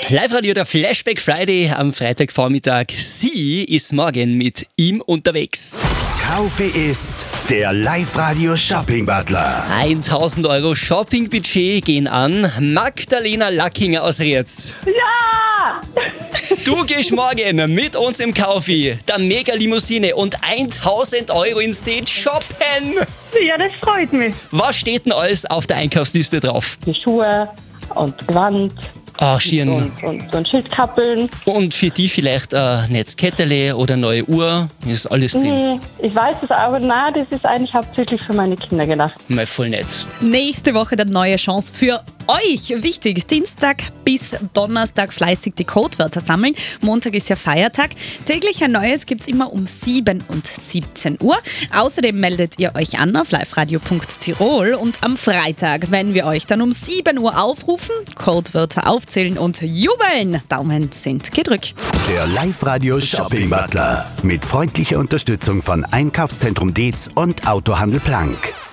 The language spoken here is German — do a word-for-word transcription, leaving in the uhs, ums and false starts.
Live-Radio, der Flashback Friday am Freitagvormittag. Sie ist morgen mit ihm unterwegs. Kaufe ist der Live-Radio Shopping Butler. tausend Euro Shoppingbudget gehen an Magdalena Lackinger aus Rietz. Ja! Du gehst morgen mit uns im Kaufi, der Mega-Limousine und tausend Euro in Stage shoppen. Ja, das freut mich. Was steht denn alles auf der Einkaufsliste drauf? Die Schuhe und Gewand Ah, Schirn. und, und, und Schildkappeln. Und für die vielleicht ein Netzkettele oder neue Uhr, ist alles drin. Nee, ich weiß es, aber nein, das ist eigentlich hauptsächlich für meine Kinder gedacht. Mal voll nett. Nächste Woche dann neue Chance für euch. Wichtig, Dienstag bis Donnerstag fleißig die Codewörter sammeln. Montag ist ja Feiertag. Täglich ein neues gibt es immer um sieben und siebzehn Uhr. Außerdem meldet ihr euch an auf liveradio punkt tirol und am Freitag, wenn wir euch dann um sieben Uhr aufrufen, Codewörter aufzählen und jubeln. Daumen sind gedrückt. Der Live-Radio Shopping Butler mit freundlicher Unterstützung von Einkaufszentrum Dietz und Autohandel Plank.